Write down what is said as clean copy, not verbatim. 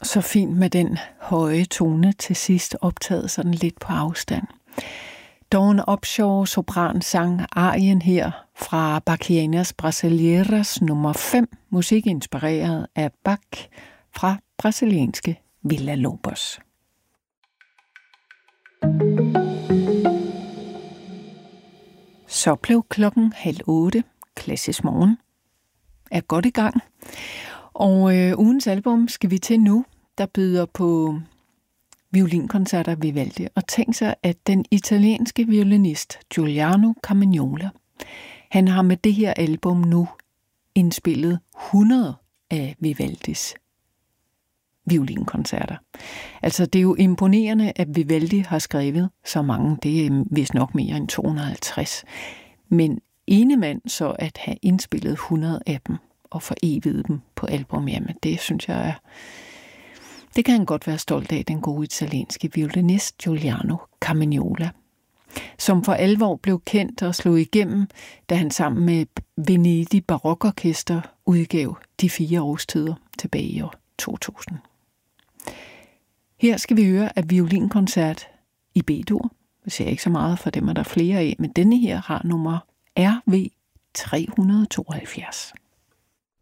Så fint med den høje tone til sidst, optaget sådan lidt på afstand. Dawn Upshaw sopran sang arien her fra Bachianas Brasileiras nummer 5, musik inspireret af Bach fra brasilianske Villa-Lobos. Så blev klokken 7:30. Klassisk morgen er godt i gang. Og ugens album skal vi til nu, der byder på violinkoncerter Vivaldi. Og tænk sig, at den italienske violinist Giuliano Carmagnola, han har med det her album nu indspillet 100 af Vivaldis violinkoncerter. Altså det er jo imponerende, at Vivaldi har skrevet så mange. Det er vist nok mere end 250. Men ene mand så at have indspillet 100 af dem og foreviget dem på album, jamen det synes jeg er... Det kan han godt være stolt af, den gode italienske violinist Giuliano Carmagnola, som for alvor blev kendt og slog igennem, da han sammen med Venedig Barokorkester udgav De 4 årstider tilbage i år 2000. Her skal vi høre af violinkoncert i B-dur. Jeg ser ikke så meget, for dem er der flere af, men denne her har nummer RV 372.